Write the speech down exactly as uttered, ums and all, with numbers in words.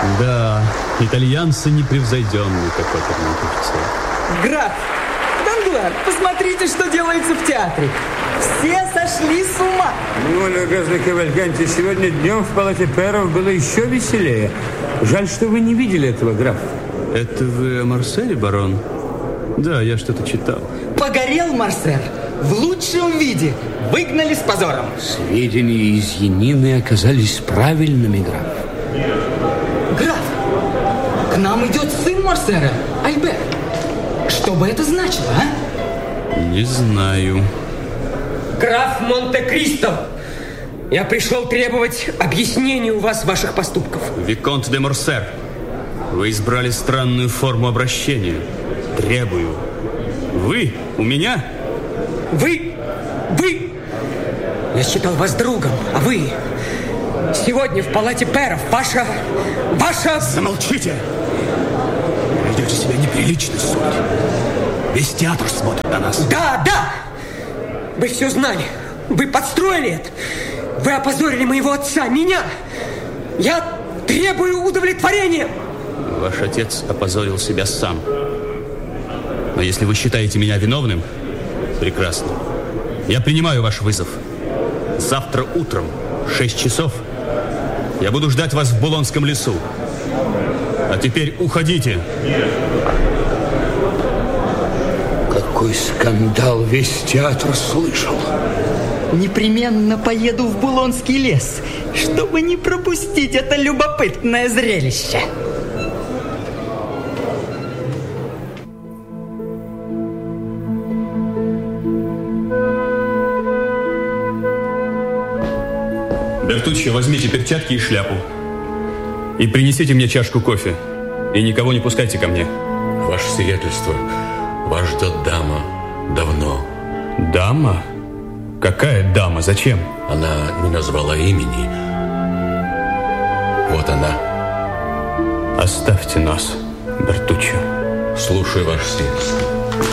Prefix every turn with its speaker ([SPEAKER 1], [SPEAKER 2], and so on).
[SPEAKER 1] Да, итальянцы непревзойденные, как оперные певцы.
[SPEAKER 2] Граф, Данглар, посмотрите, что делается в театре. Все сошли с ума.
[SPEAKER 3] Ну, Легазо Кавальганти, сегодня днем в палате пэров было еще веселее. Жаль, что вы не видели этого, граф.
[SPEAKER 1] Это вы о Марселе, барон? Да, я что-то читал.
[SPEAKER 2] Погорел Марсель в лучшем виде. Выгнали с позором.
[SPEAKER 4] Сведения из Янины оказались правильными, граф.
[SPEAKER 2] Граф, к нам идет сын Марселя, Альбер. Что бы это значило, а?
[SPEAKER 1] Не знаю.
[SPEAKER 5] Граф Монте-Кристо, я пришел требовать объяснений у вас ваших поступков.
[SPEAKER 1] Виконт де Морсер, вы избрали странную форму обращения. Требую. Вы у меня?
[SPEAKER 5] Вы, вы, я считал вас другом, а вы сегодня в палате пэров ваша, ваша...
[SPEAKER 1] Замолчите! Вы ведете себя неприлично, сударь. Весь театр смотрит на нас.
[SPEAKER 5] Да, да! Вы все знали. Вы подстроили это. Вы опозорили моего отца, меня. Я требую удовлетворения.
[SPEAKER 1] Ваш отец опозорил себя сам. Но если вы считаете меня виновным, прекрасно. Я принимаю ваш вызов. Завтра утром в шесть часов я буду ждать вас в Булонском лесу. А теперь уходите.
[SPEAKER 4] Какой скандал весь театр слышал.
[SPEAKER 2] Непременно поеду в Булонский лес, чтобы не пропустить это любопытное зрелище.
[SPEAKER 1] Бертуччо, возьмите перчатки и шляпу. И принесите мне чашку кофе. И никого не пускайте ко мне.
[SPEAKER 6] Ваше сиятельство, вас ждет дама давно.
[SPEAKER 1] Дама? Какая дама? Зачем?
[SPEAKER 6] Она не назвала имени. Вот она.
[SPEAKER 1] Оставьте нас, Бертуччо.
[SPEAKER 6] Слушаю, ваше сиятельство.